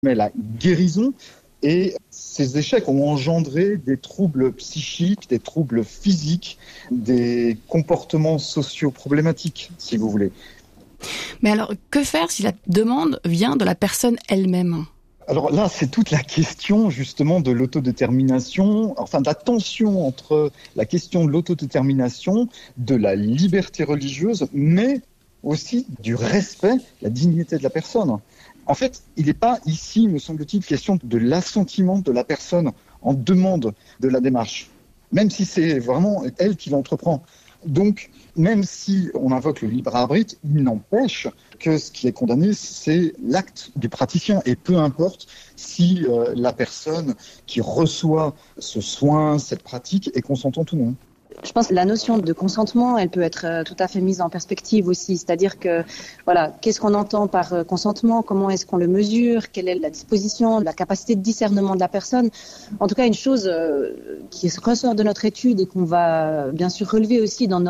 mais la guérison. Et ces échecs ont engendré des troubles psychiques, des troubles physiques, des comportements sociaux problématiques, si vous voulez. Mais alors, que faire si la demande vient de la personne elle-même ? Alors là, c'est toute la question justement de l'autodétermination, enfin de la tension entre la question de l'autodétermination, de la liberté religieuse, mais aussi du respect, la dignité de la personne. En fait, il n'est pas ici, me semble-t-il, question de l'assentiment de la personne en demande de la démarche, même si c'est vraiment elle qui l'entreprend. Donc, même si on invoque le libre arbitre, il n'empêche que ce qui est condamné, c'est l'acte du praticien. Et peu importe si la personne qui reçoit ce soin, cette pratique, est consentante ou non. Je pense que la notion de consentement, elle peut être tout à fait mise en perspective aussi. C'est-à-dire que, voilà, qu'est-ce qu'on entend par consentement ? Comment est-ce qu'on le mesure ? Quelle est la disposition, la capacité de discernement de la personne ? En tout cas, une chose qui ressort de notre étude et qu'on va bien sûr relever aussi dans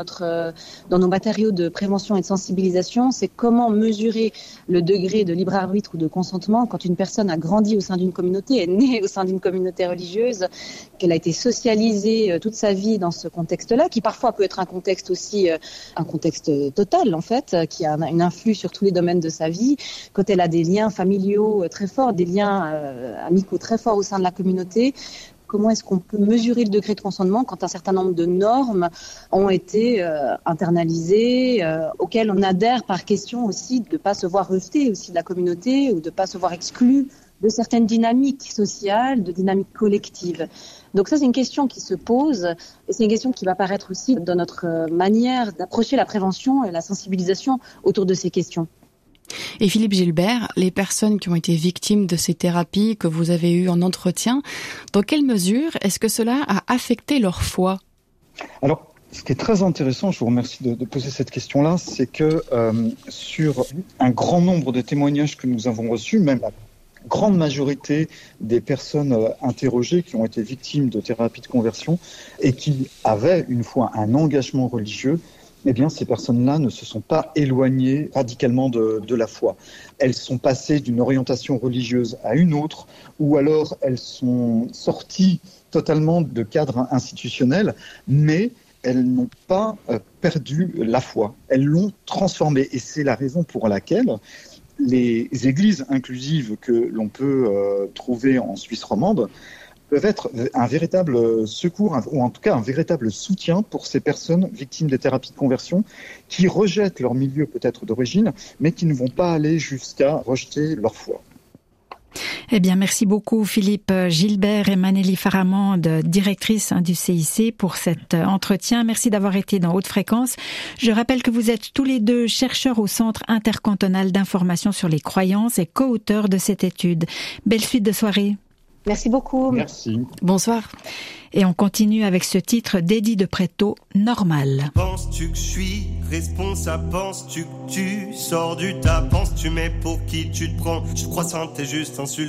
nos matériaux de prévention et de sensibilisation, c'est comment mesurer le degré de libre arbitre ou de consentement quand une personne a grandi au sein d'une communauté, est née au sein d'une communauté religieuse, qu'elle a été socialisée toute sa vie dans ce contexte-là, qui parfois peut être un contexte aussi, un contexte total en fait, qui a une influe sur tous les domaines de sa vie, quand elle a des liens familiaux très forts, des liens amicaux très forts au sein de la communauté. Comment est-ce qu'on peut mesurer le degré de consentement quand un certain nombre de normes ont été internalisées, auxquelles on adhère par question aussi de ne pas se voir rejeté aussi de la communauté ou de ne pas se voir exclu de certaines dynamiques sociales, de dynamiques collectives. Donc ça, c'est une question qui se pose et c'est une question qui va apparaître aussi dans notre manière d'approcher la prévention et la sensibilisation autour de ces questions. Et Philippe Gilbert, les personnes qui ont été victimes de ces thérapies que vous avez eues en entretien, dans quelle mesure est-ce que cela a affecté leur foi ? Alors, ce qui est très intéressant, je vous remercie de poser cette question-là, c'est que sur un grand nombre de témoignages que nous avons reçus, même la grande majorité des personnes interrogées qui ont été victimes de thérapie de conversion et qui avaient une fois un engagement religieux, eh bien, ces personnes-là ne se sont pas éloignées radicalement de la foi. Elles sont passées d'une orientation religieuse à une autre, ou alors elles sont sorties totalement de cadre institutionnel, mais elles n'ont pas perdu la foi. Elles l'ont transformée. Et c'est la raison pour laquelle les églises inclusives que l'on peut trouver en Suisse romande peuvent être un véritable secours, ou en tout cas un véritable soutien pour ces personnes victimes des thérapies de conversion qui rejettent leur milieu peut-être d'origine, mais qui ne vont pas aller jusqu'à rejeter leur foi. Eh bien, merci beaucoup Philippe Gilbert et Manélie Faramande, directrice du CIC, pour cet entretien. Merci d'avoir été dans Haute Fréquence. Je rappelle que vous êtes tous les deux chercheurs au Centre intercantonal d'information sur les croyances et co-auteurs de cette étude. Belle suite de soirée. Merci beaucoup. Merci. Bonsoir. Et on continue avec ce titre d'Eddie de Pretto, Normal. Penses-tu que je suis responsable? Penses-tu que tu sors du tas? Penses-tu mais pour qui tu te prends? Je crois ça, t'es juste insulté.